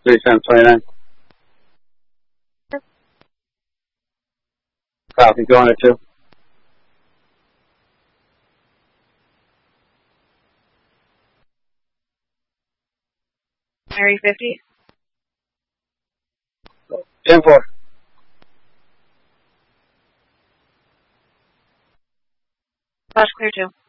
3729. Copy, going at 2. Mary 50. 10-4. Flash clear 2.